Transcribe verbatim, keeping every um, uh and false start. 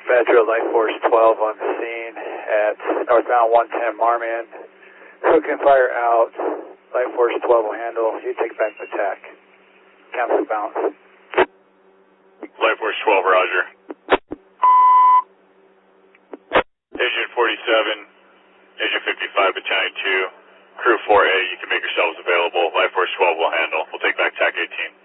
Metro Life Force twelve on the scene at northbound one ten Marman. Hook and fire out. Life Force twelve will handle. You take back the attack. Cancel bounce. Life Force twelve, roger. Agent forty-seven, Agent fifty-five, Battalion two, Crew four A, you can make yourselves available. Life Force twelve will handle. We'll take back T A C eighteen.